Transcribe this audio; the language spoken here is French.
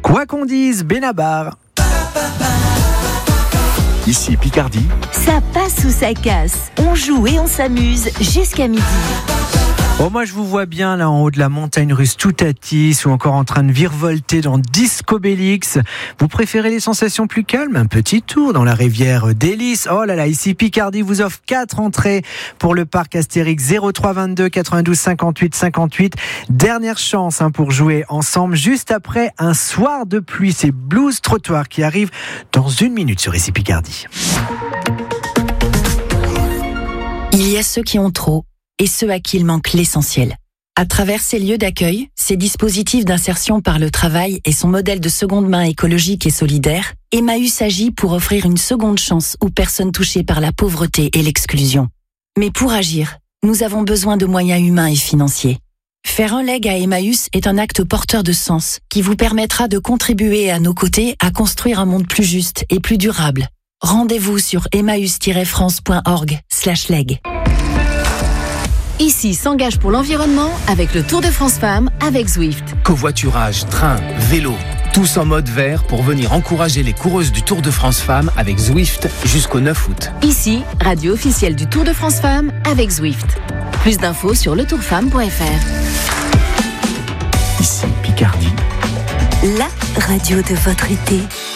Quoi qu'on dise, Benabar. Ici Picardie. Ça passe ou ça casse. On joue et on s'amuse jusqu'à midi. Oh, moi je vous vois bien là en haut de la montagne russe Toutatis ou encore en train de virevolter dans Disco Bellix. Vous préférez les sensations plus calmes? Un petit tour dans la rivière d'Hélice. Oh là là, ici Picardie vous offre 4 entrées pour le parc Astérix. 03 22 92 58 58. Dernière chance pour jouer ensemble juste après un soir de pluie. C'est Blues Trottoir qui arrive dans 1 minute sur ici Picardie. Il y a ceux qui ont trop et ceux à qui il manque l'essentiel. À travers ces lieux d'accueil, ces dispositifs d'insertion par le travail et son modèle de seconde main écologique et solidaire, Emmaüs agit pour offrir une seconde chance aux personnes touchées par la pauvreté et l'exclusion. Mais pour agir, nous avons besoin de moyens humains et financiers. Faire un leg à Emmaüs est un acte porteur de sens qui vous permettra de contribuer à nos côtés à construire un monde plus juste et plus durable. Rendez-vous sur emmaüs-france.org/leg. Ici s'engage pour l'environnement avec le Tour de France Femmes avec Zwift. Covoiturage, train, vélo, tous en mode vert pour venir encourager les coureuses du Tour de France Femmes avec Zwift jusqu'au 9 août. Ici, radio officielle du Tour de France Femmes avec Zwift. Plus d'infos sur letourfemme.fr. Ici Picardie. La radio de votre été.